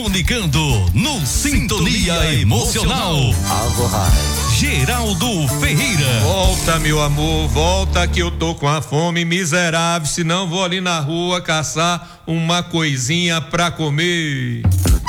comunicando no Sintonia Emocional. Geraldo Ferreira. Volta, meu amor, volta que eu tô com a fome miserável, senão vou ali na rua caçar uma coisinha pra comer.